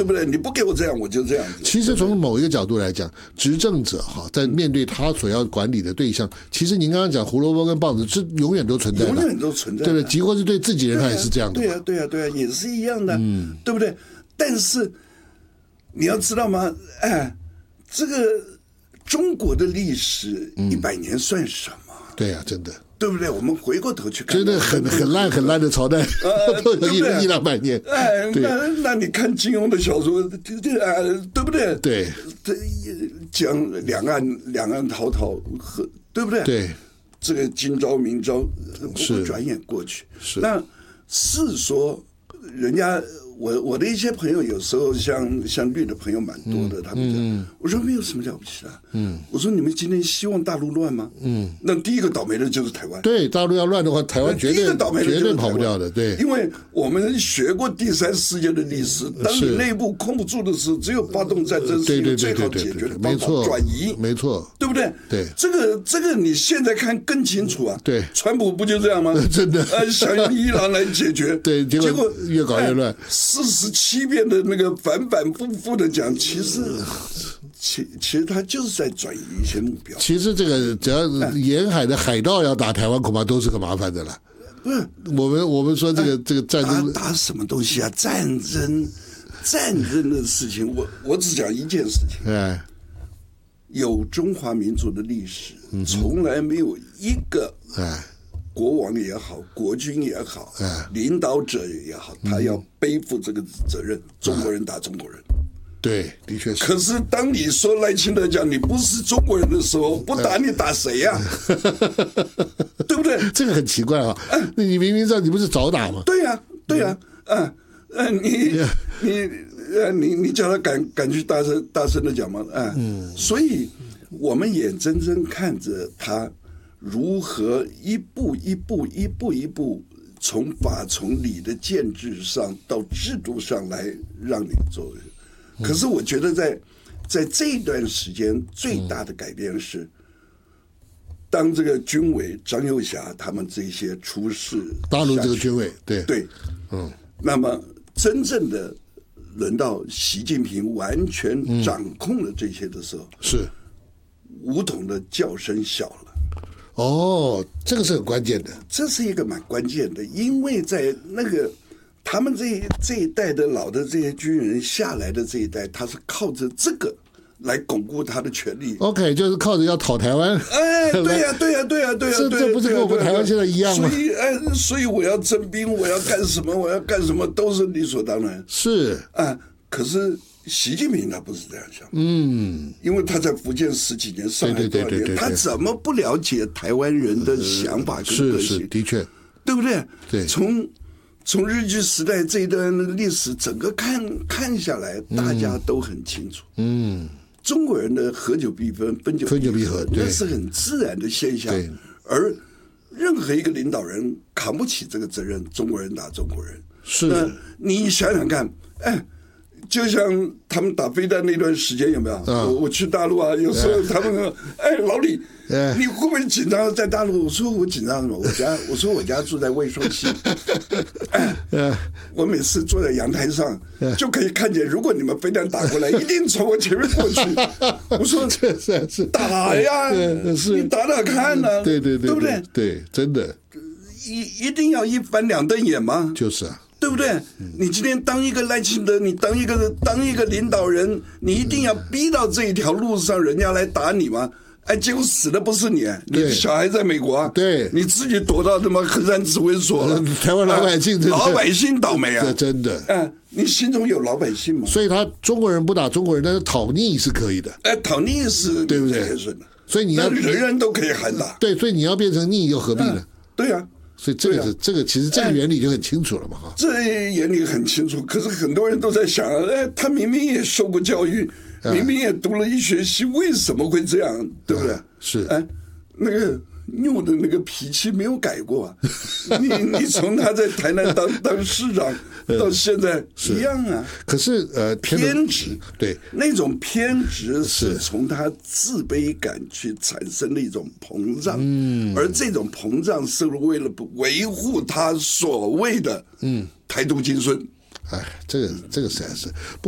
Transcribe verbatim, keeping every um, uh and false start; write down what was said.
对不对？你不给我这样，我就这样子。 其实从某一个角度来讲，执政者哈，在面对他所要管理的对象，其实您刚刚讲胡萝卜跟棒子是永远都存在的， 永远都存在的， 对不对？即或是对自己人，他也是这样的。 对啊，对啊，对啊，也是一样的，嗯，对不对？但是你要知道吗？哎，这个中国的历史一百年算什么？ 嗯、对啊，真的。 对不对？我们回过头去看， 真的很很烂很烂的朝代，呃、都有一一两百年。 哎，那那你看金庸的小说，对对啊，对不对？ 对， 这讲两岸两岸滔滔，对不对？ 对， 这个今朝明朝不会转眼过去。 是， 那是说人家。我我的一些朋友有时候像像绿的朋友蛮多的，嗯、他们讲，嗯、我说没有什么了不起的，嗯，我说你们今天希望大陆乱吗？嗯，那第一个倒霉的就是台湾。 对，大陆要乱的话，台湾绝对绝对跑不掉的。对， 因为我们学过第三世界的历史，当你内部控不住的时候，只有发动战争是一个最好解决的方法，转移， 没错， 对不对？ 对， 这个这个你现在看更清楚啊。 对， 川普不就这样吗？ 真的， 呃，想用伊朗来解决， 对，结果越搞越乱。 四十七遍的那个反反复复的讲，其实其其实他就是在转移一些目标。 其实这个只要沿海的海盗要打台湾，恐怕都是个麻烦的了。 不是我们我们说这个、哎、这个战争打打什么东西啊？战争战争的事情，我我只讲一件事情。 哎， 有中华民族的历史，嗯、从来没有一个哎。 国王也好，国君也好，哎、领导者也好，他要背负这个责任。嗯、中国人打中国人， 对，的确是。 可是当你说赖清德讲你不是中国人的时候，不打你打谁呀、啊？对不对？ 这个很奇怪啊！嗯、你明明知道你不是早打吗？ 对呀、啊，对呀、啊，嗯、啊，呃，你你呃你你叫他敢敢去大声大声的讲吗？啊，嗯，所以我们眼睁睁看着他。如何一步一步一步一步从法从理的建制上到制度上来让你做人？可是我觉得在在这一段时间最大的改变是，当这个军委张又侠他们这些出事， 大陆这个军委，对对，嗯，那么真正的轮到习近平完全掌控了这些的时候， 嗯、是武统的叫声小了。 哦，这个是很关键的， 这是一个蛮关键的，因为在那个他们这这一代的老的这些军人下来的这一代，他是靠着这个来巩固他的权利。 OK， 就是靠着要讨台湾。 哎，对呀、啊，对呀、啊，对呀、啊，对呀、啊， 这这不是跟我们台湾现在一样吗？ 所以，哎，所以我要征兵，我要干什么，我要干什么，都是理所当然。 是啊，可是。习近平他不是这样想，嗯，因为他在福建十几年，上海多少年，他怎么不了解台湾人的想法跟个性？ 是是，的确， 对不对？ 对， 从从日据时代这一段历史整个看看下来，大家都很清楚，嗯，中国人的合久必分，分久分久必合， 那是很自然的现象，而任何一个领导人扛不起这个责任，中国人打中国人， 是， 那你想想看，哎。就像他们打飞弹那段时间有没有？啊、我我去大陆啊，有时候他们说：“哎，老李，哎、你会不会紧张？在大陆？”我说：“我紧张什么？我家我说我家住在卫双溪，哎，我每次坐在阳台上就可以看见，如果你们飞弹打过来，一定从我前面过去。”我说：“ 是是是， 打呀，你打打看呢、啊？ 对对对， 对不对？ 对，真的， 一一定要一翻两瞪眼吗？ 就是啊。” 对不对？你今天当一个赖清德，你当一个当一个领导人，你一定要逼到这一条路上，人家来打你吗？哎，结果死的不是你，你的小孩在美国啊， 对， 你自己躲到他妈衡山指挥所了。 台湾老百姓、 啊，老百姓倒霉啊！ 真的。 哎、啊，你心中有老百姓吗？ 所以他中国人不打中国人，但是讨逆是可以的。 哎，讨逆是对不对？所以你要人人都可以喊打。 对，所以你要变成逆又何必呢？ 啊对啊。 所以这个是、啊、这个其实这个原理就很清楚了嘛哈。 这原理很清楚，可是很多人都在想，哎，他明明也受过教育，啊、明明也读了医学系，为什么会这样？对不对？ 啊、是， 哎，那个拗的那个脾气没有改过啊。你你从他在台南当当市长到现在一样啊。 可是呃， 偏执， 对， 那种偏执是从他自卑感去产生的一种膨胀，嗯，而这种膨胀是为了维护他所谓的嗯台独精神。 哎，这个这个实在是不。